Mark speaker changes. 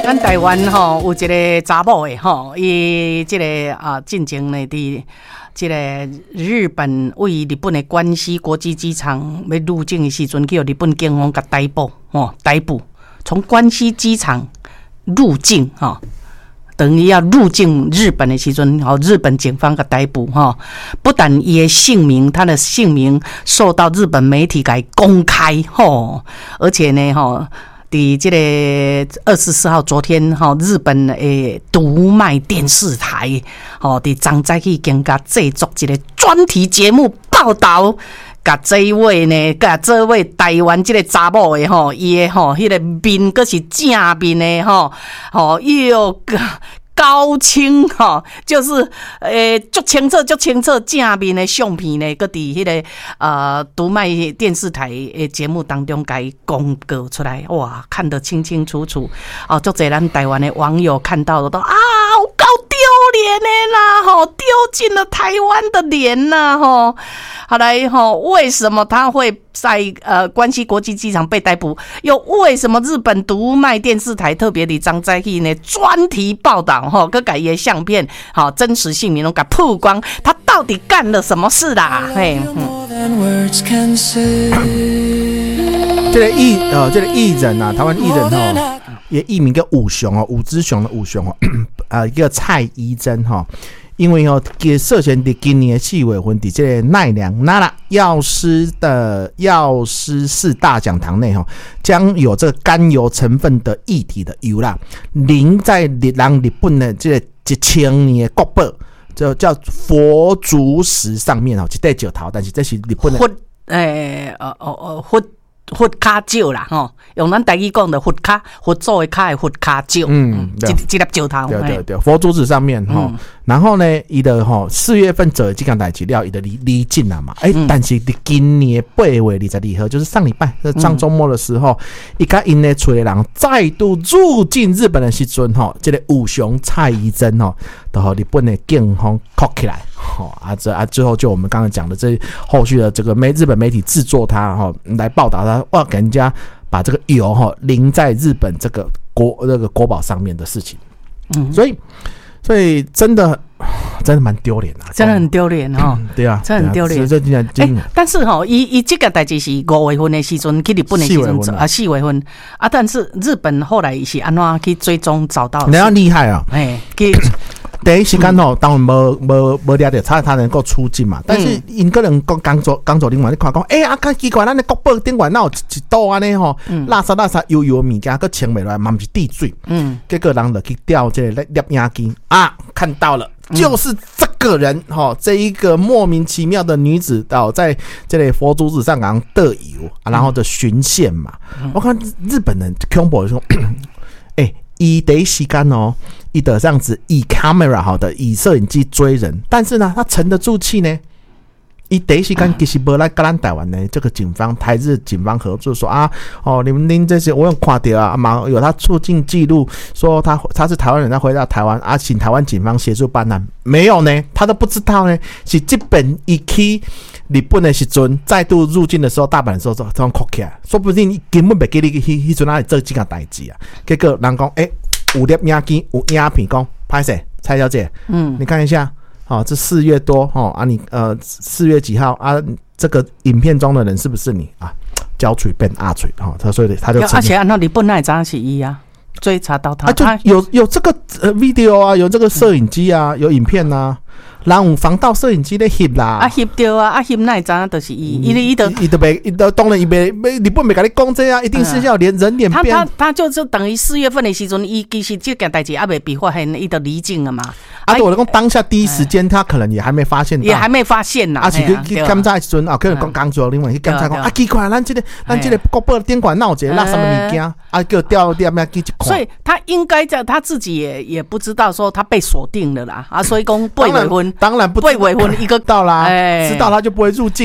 Speaker 1: 咱台湾吼有一个查某的吼，伊这个进前呢，伫这个日本为日本的关西国际机场要入境的时阵，去日本警方甲逮捕吼，逮捕从关西机场入境吼。等于要入境日本的时阵，日本警方给逮捕哈，不但伊的姓名，他的姓名受到日本媒体给公开吼，而且呢伫这个24号昨天日本的读卖电视台伫张载去更加制作一个专题节目报道。甲这一位呢，甲这位台湾这个查某的伊的迄个面阁是正面的又高清就是足清楚正面的相片呢，搁伫迄个读卖电视台的节目当中甲伊公告出来，哇，看得清清楚楚足侪咱台湾的网友看到了都好高丢脸的啦，丢尽了台湾的脸啦好来为什么他会在关西国际机场被逮捕？又为什么日本读卖电视台特别的张载熙呢专题报道跟改的相片真实姓名都给曝光，他到底干了什么事啦？
Speaker 2: 这个艺人啊，台湾艺人也艺名叫武雄武之雄的武雄一个蔡宜真因为涉嫌在今年4月份在这个奈良药师寺大讲堂内将有这个甘油成分的液体的油啦淋在日本的这个1000年的国宝就叫佛祖石上面一块石头，但是这是日本的佛卡石啦用咱台语讲的佛卡，佛祖的卡的佛卡石，一粒石头，对，佛祖石上面然后呢，伊的4月份做这件代志了，伊的离境了嘛，但是今年8月22号，就是上礼拜上周末的时候，伊甲因的厝的人再度入境日本的时阵这个武雄蔡宜真就和日本的警方铐起来最后就我们刚刚讲的这后续的这个日本媒体制作他来报道他哇，给人家把这个油淋在日本这个国宝上面的事情，所以真的蛮丢脸的，
Speaker 1: 真的很丢脸
Speaker 2: 对啊，
Speaker 1: 真的很丢脸。但是伊这个代志是5月份的时阵去日本的时阵4月份但是日本后来是安怎去追踪找到？
Speaker 2: 你要厉害啊！第一时间当然没了解他能够出境嘛，但是因个人刚做另外你看讲奇怪，咱的国宝顶管哪有一道安尼垃圾油物件，佮清袂落来，嘛不是滴水，结果人就去调这个摄影机看到了，就是这个人这一个莫名其妙的女子在这里佛祖子上港的油然后的巡线嘛，我看日本人恐怖说，伊第一时间伊的这样子以 camera 以摄影机追人，但是呢，他沉得住气呢。伊第一时间其实没来跟咱台湾的这个警方台日警方合作说你们拎这些我有看到有他出境记录，说他是台湾人，他回到台湾请台湾警方协助办案，没有呢，他都不知道呢，是这本一去日本的时阵再度入境的时候，大阪的时候突然铐起来，说不定根本没给你迄阵哪里做这件代志结果人讲有摄影机有影片讲拍摄蔡小姐你看一下这4月多你4月几号这个影片中的人是不是你交嘴变阿嘴所以他就
Speaker 1: 而且日本那张是一追查到他
Speaker 2: 就有这个video有这个摄影机有影片人有防盗摄影机在翕啦
Speaker 1: 翕到翕那张就是伊
Speaker 2: 就当然伊日本没跟你讲这一定是要人脸辨
Speaker 1: 他就是等于4月份的时阵伊其实这件代志还没被发现，伊就离境了嘛
Speaker 2: 我讲当下第一时间他可能也还没发现到，
Speaker 1: 也还没发现啦
Speaker 2: 是去检查的时阵可能讲做另外去检查讲奇怪咱这个国宝店馆闹一个垃圾的物件叫调摄影机一看，
Speaker 1: 所以他应该在他自己也不知道说他被锁定了啦所以讲8月份
Speaker 2: 当然不8
Speaker 1: 月份一个
Speaker 2: 到啦知道他就不会入境